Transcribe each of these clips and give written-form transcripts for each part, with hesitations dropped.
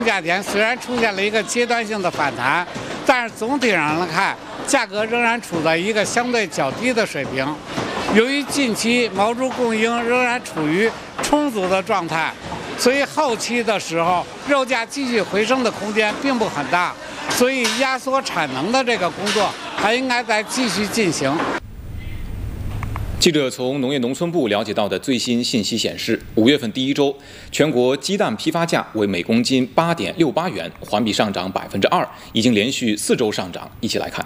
价田虽然出现了一个阶段性的反弹，但是总体上来看，价格仍然处在一个相对较低的水平。由于近期毛猪供应仍然处于充足的状态，所以后期的时候肉价继续回升的空间并不很大，所以压缩产能的这个工作还应该再继续进行。 记者从农业农村部了解到的最新信息显示，5月份第一周，全国鸡蛋批发价为每公斤8.68元，环比上涨2%，已经连续4周上涨。一起来看。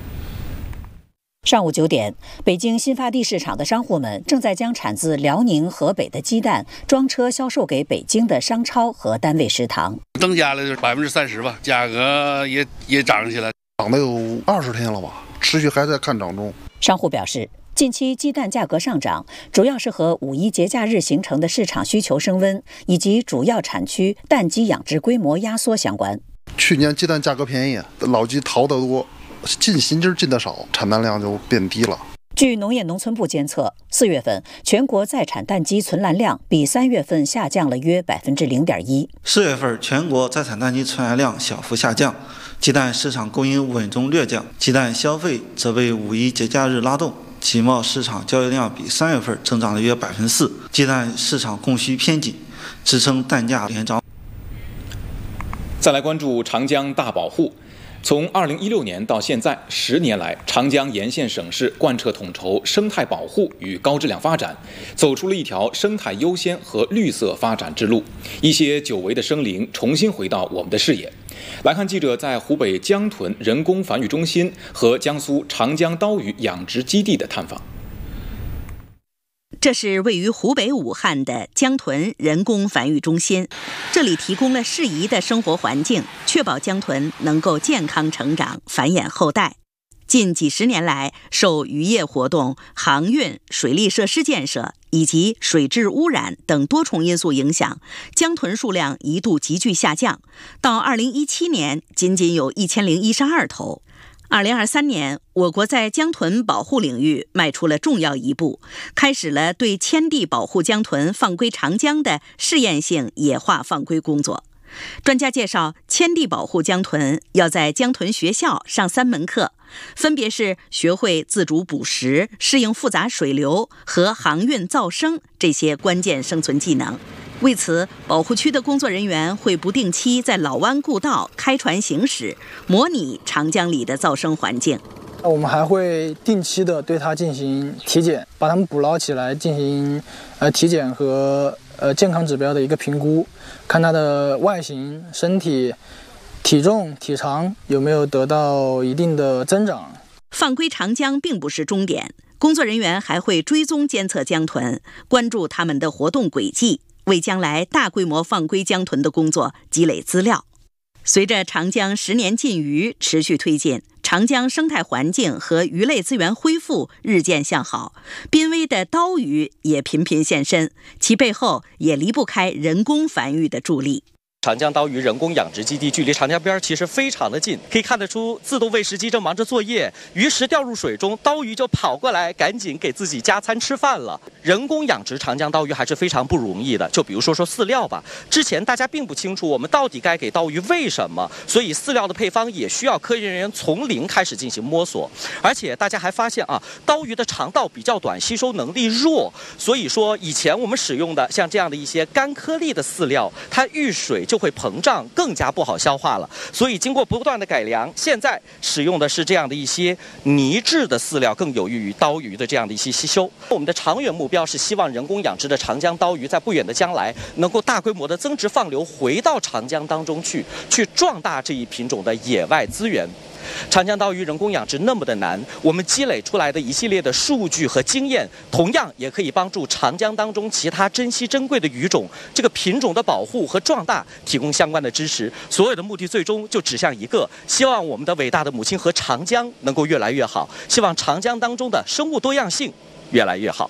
上午9点，北京新发地市场的商户们正在将产自辽宁、河北的鸡蛋装车销售给北京的商超和单位食堂。 增加了30%吧，价格也涨起来， 涨了有20天了吧，持续还在看涨中。 商户表示，近期鸡蛋价格上涨，主要是和5一节假日形成的市场需求升温，以及主要产区蛋鸡养殖规模压缩相关。 去年鸡蛋价格便宜，老鸡淘得多，进新鸡进的少，产蛋量就变低了。 据农业农村部监测，4月份全国在产蛋鸡存栏量比3月份下降了约0.1%。 4月份全国在产蛋鸡存栏量小幅下降，鸡蛋市场供应稳中略降，鸡蛋消费则被5一节假日拉动。集贸市场交易量比3月份增长了约4%，鸡蛋市场供需偏紧，支撑蛋价连涨。 再来关注长江大保护。从2016年到现在10年来，长江沿线省市贯彻统筹生态保护与高质量发展，走出了一条生态优先和绿色发展之路。一些久违的生灵重新回到我们的视野。来看记者在湖北江豚人工繁育中心和江苏长江刀鱼养殖基地的探访。 这是位于湖北武汉的江豚人工繁育中心，这里提供了适宜的生活环境，确保江豚能够健康成长、繁衍后代。近几十年来，受渔业活动、航运、水利设施建设以及水质污染等多重因素影响，江豚数量一度急剧下降，到2017年仅有1012头。2023年，我国在江豚保护领域迈出了重要一步，开始了对迁地保护江豚放归长江的试验性野化放归工作。专家介绍，迁地保护江豚要在江豚学校上3门课，分别是学会自主捕食、适应复杂水流和航运噪声这些关键生存技能。为此，保护区的工作人员会不定期在老湾故道开船行驶，模拟长江里的噪声环境。 我们还会定期的对它进行体检，把它们捕捞起来进行体检和健康指标的一个评估，看它的外形、身体、体重、体长有没有得到一定的增长。 放归长江并不是终点，工作人员还会追踪监测江豚，关注它们的活动轨迹，为将来大规模放归江豚的工作积累资料。随着长江10年禁渔持续推进，长江生态环境和鱼类资源恢复日渐向好，濒危的刀鱼也频频现身，其背后也离不开人工繁育的助力。 长江刀鱼人工养殖基地距离长江边其实非常的近，可以看得出自动喂食机正忙着作业，鱼食掉入水中，刀鱼就跑过来赶紧给自己加餐吃饭了。人工养殖长江刀鱼还是非常不容易的，就比如说饲料吧，之前大家并不清楚我们到底该给刀鱼喂什么，所以饲料的配方也需要科研人员从零开始进行摸索。而且大家还发现刀鱼的肠道比较短，吸收能力弱，所以说以前我们使用的像这样的一些干颗粒的饲料，它遇水就会膨胀，更加不好消化了。所以经过不断的改良，现在使用的是这样的一些泥质的饲料，更有益于刀鱼的这样的一些吸收。我们的长远目标是希望人工养殖的长江刀鱼在不远的将来能够大规模的增殖放流回到长江当中去壮大这一品种的野外资源。长江刀鱼人工养殖那么的难，我们积累出来的一系列的数据和经验，同样也可以帮助长江当中其他珍稀珍贵的鱼种这个品种的保护和壮大提供相关的支持。所有的目的最终就指向一个，希望我们的伟大的母亲河长江能够越来越好，希望长江当中的生物多样性越来越好。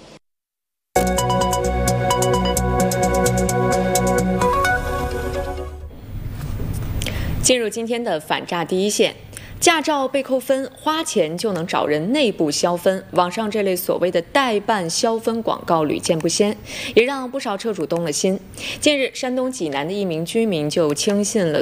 进入今天的反诈第一线。驾照被扣分，花钱就能找人内部消分，网上这类所谓的代办消分广告屡见不鲜，也让不少车主动了心。近日，山东济南的一名居民就轻信了